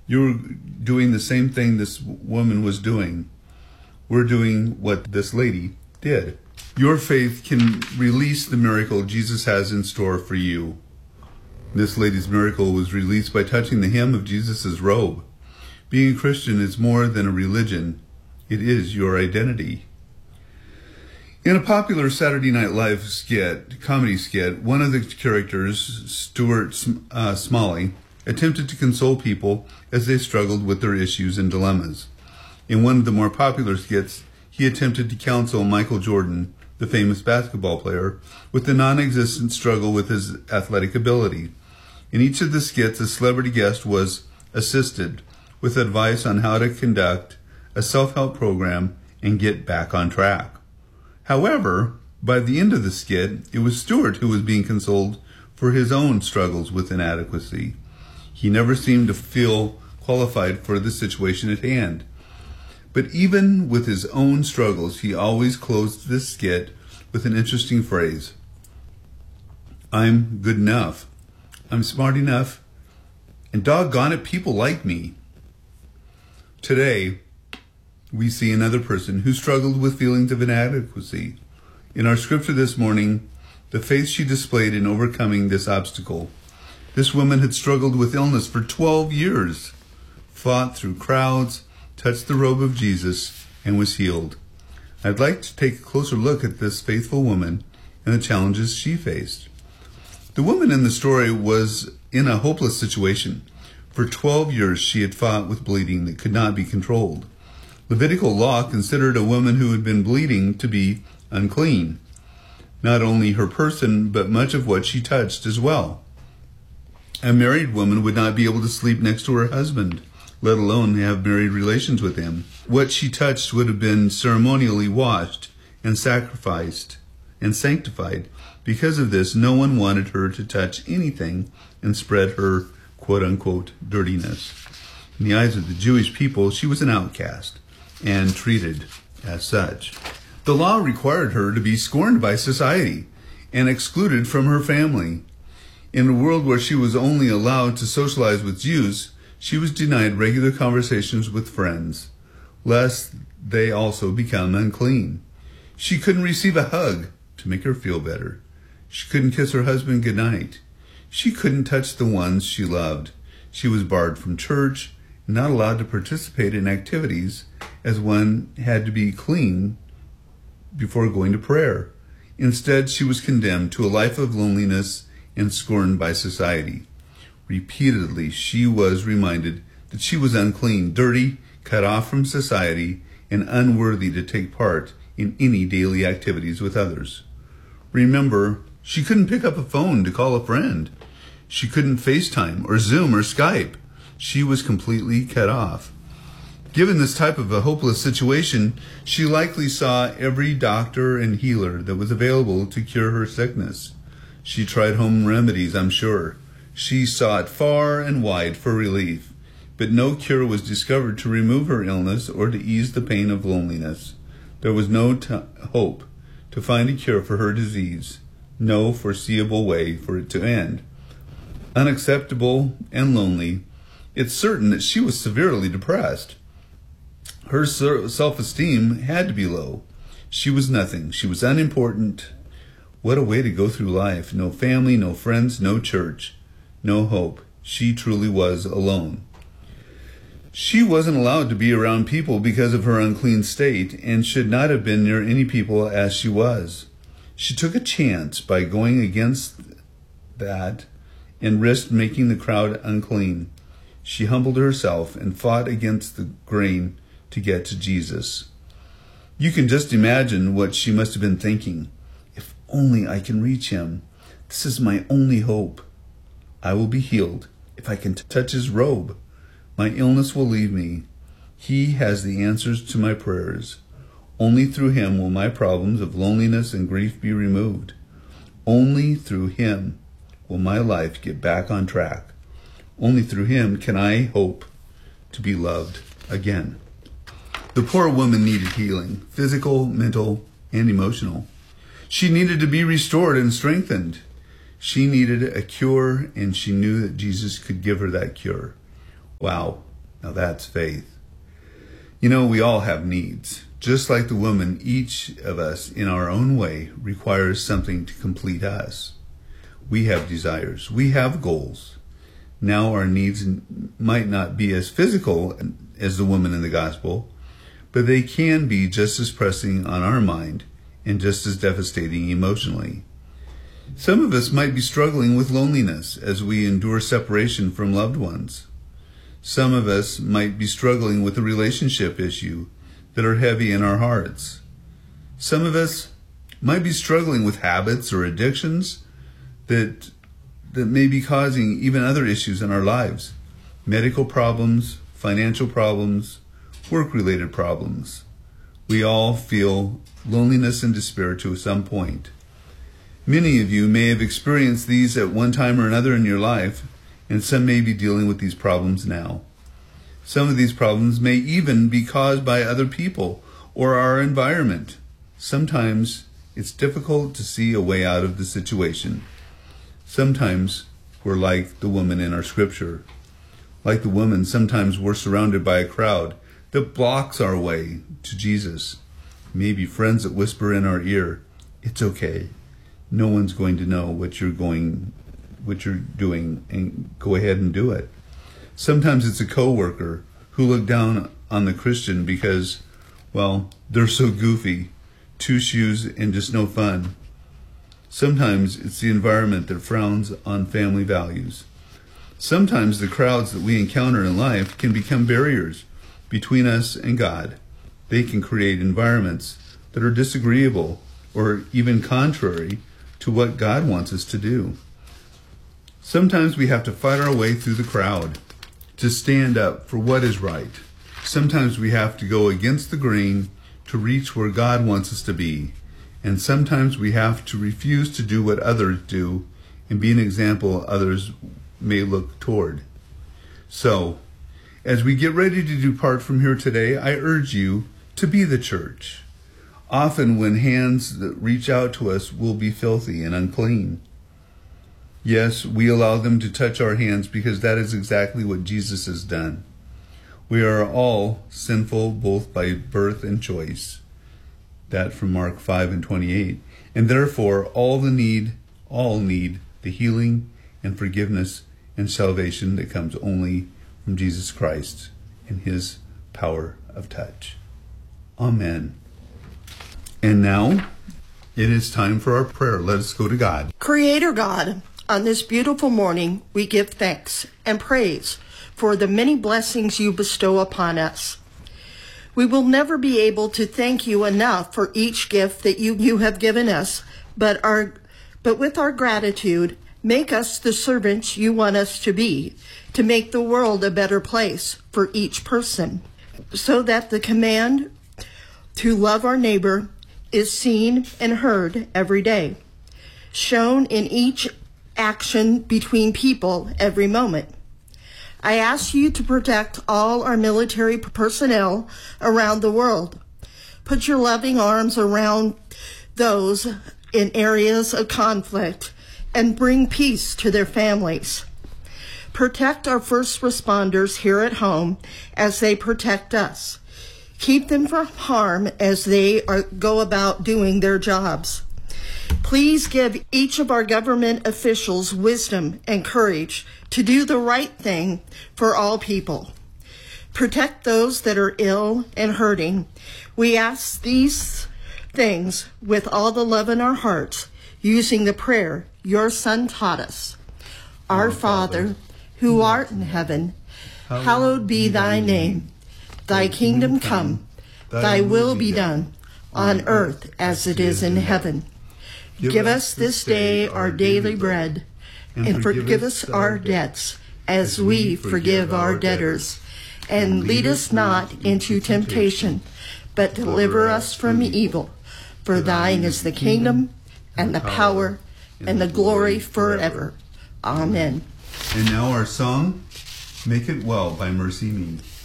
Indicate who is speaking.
Speaker 1: You're doing the same thing this woman was doing. We're doing what this lady did. Your faith can release the miracle Jesus has in store for you. This lady's miracle was released by touching the hem of Jesus' robe. Being a Christian is more than a religion. It is your identity. In a popular Saturday Night Live comedy skit, one of the characters, Stuart Smalley, attempted to console people as they struggled with their issues and dilemmas. In one of the more popular skits, he attempted to counsel Michael Jordan, the famous basketball player, with the non-existent struggle with his athletic ability. In each of the skits, a celebrity guest was assisted with advice on how to conduct a self-help program and get back on track. However, by the end of the skit, it was Stuart who was being consoled for his own struggles with inadequacy. He never seemed to feel qualified for the situation at hand. But even with his own struggles, he always closed this skit with an interesting phrase. I'm good enough. I'm smart enough. And doggone it, people like me. Today, we see another person who struggled with feelings of inadequacy. In our scripture this morning, the faith she displayed in overcoming this obstacle. This woman had struggled with illness for 12 years, fought through crowds, touched the robe of Jesus, and was healed. I'd like to take a closer look at this faithful woman and the challenges she faced. The woman in the story was in a hopeless situation. For 12 years, she had fought with bleeding that could not be controlled. Levitical law considered a woman who had been bleeding to be unclean. Not only her person, but much of what she touched as well. A married woman would not be able to sleep next to her husband, let alone have married relations with him. What she touched would have been ceremonially washed and sacrificed and sanctified. Because of this, no one wanted her to touch anything and spread her quote-unquote dirtiness. In the eyes of the Jewish people, she was an outcast and treated as such. The law required her to be scorned by society and excluded from her family. In a world where she was only allowed to socialize with Jews, she was denied regular conversations with friends, lest they also become unclean. She couldn't receive a hug to make her feel better. She couldn't kiss her husband goodnight. She couldn't touch the ones she loved. She was barred from church, not allowed to participate in activities, as one had to be clean before going to prayer. Instead, she was condemned to a life of loneliness and scorned by society. Repeatedly, she was reminded that she was unclean, dirty, cut off from society, and unworthy to take part in any daily activities with others. Remember, she couldn't pick up a phone to call a friend. She couldn't FaceTime or Zoom or Skype. She was completely cut off. Given this type of a hopeless situation, she likely saw every doctor and healer that was available to cure her sickness. She tried home remedies, I'm sure. She sought far and wide for relief, but no cure was discovered to remove her illness or to ease the pain of loneliness. There was no hope to find a cure for her disease, no foreseeable way for it to end. Unacceptable and lonely, it's certain that she was severely depressed. Her self-esteem had to be low. She was nothing. She was unimportant. What a way to go through life. No family, no friends, no church, no hope. She truly was alone. She wasn't allowed to be around people because of her unclean state and should not have been near any people as she was. She took a chance by going against that and risked making the crowd unclean. She humbled herself and fought against the grain to get to Jesus. You can just imagine what she must have been thinking. If only I can reach him. This is my only hope. I will be healed if I can touch his robe. My illness will leave me. He has the answers to my prayers. Only through him will my problems of loneliness and grief be removed. Only through him will my life get back on track. Only through him can I hope to be loved again. The poor woman needed healing, physical, mental, and emotional. She needed to be restored and strengthened. She needed a cure, and she knew that Jesus could give her that cure. Wow, Now that's faith. You know, we all have needs. Just like the woman, each of us in our own way requires something to complete us. We have desires. We have goals. Now our needs might not be as physical as the woman in the gospel, but they can be just as pressing on our mind and just as devastating emotionally. Some of us might be struggling with loneliness as we endure separation from loved ones. Some of us might be struggling with a relationship issue that are heavy in our hearts. Some of us might be struggling with habits or addictions that may be causing even other issues in our lives. Medical problems, financial problems, work-related problems. We all feel loneliness and despair to some point. Many of you may have experienced these at one time or another in your life, and some may be dealing with these problems now. Some of these problems may even be caused by other people or our environment. Sometimes it's difficult to see a way out of the situation. Sometimes we're like the woman in our scripture. Like the woman, sometimes we're surrounded by a crowd that blocks our way to Jesus. Maybe friends that whisper in our ear, "It's okay. No one's going to know what you're doing, and go ahead and do it." Sometimes it's a coworker who look down on the Christian because, well, they're so goofy, two shoes and just no fun. Sometimes it's the environment that frowns on family values. Sometimes the crowds that we encounter in life can become barriers between us and God. They can create environments that are disagreeable or even contrary to what God wants us to do. Sometimes we have to fight our way through the crowd to stand up for what is right. Sometimes we have to go against the grain to reach where God wants us to be. And sometimes we have to refuse to do what others do and be an example others may look toward. So, as we get ready to depart from here today, I urge you to be the church. Often when hands that reach out to us will be filthy and unclean. Yes, we allow them to touch our hands because that is exactly what Jesus has done. We are all sinful both by birth and choice. That from Mark 5:28. And therefore all need the healing and forgiveness and salvation that comes only from Jesus Christ and his power of touch. Amen. And now it is time for our prayer. Let us go to God.
Speaker 2: Creator God, on this beautiful morning, we give thanks and praise for the many blessings you bestow upon us. We will never be able to thank you enough for each gift that you have given us, but with our gratitude, make us the servants you want us to be, to make the world a better place for each person, so that the command to love our neighbor is seen and heard every day, shown in each action between people every moment. I ask you to protect all our military personnel around the world. Put your loving arms around those in areas of conflict and bring peace to their families. Protect our first responders here at home as they protect us. Keep them from harm as they go about doing their jobs. Please give each of our government officials wisdom and courage to do the right thing for all people. Protect those that are ill and hurting. We ask these things with all the love in our hearts, using the prayer your Son taught us. Our Father, who art in heaven, hallowed be thy name. Thy kingdom come, thy will be done, on earth as it is in heaven. Give us this day our daily bread, and forgive us our debts as we forgive our debtors. And lead us not into temptation, but deliver us from evil. For thine is the kingdom, and the power, and the glory forever. Amen.
Speaker 1: And now our song, Make It Well by Mercy Me.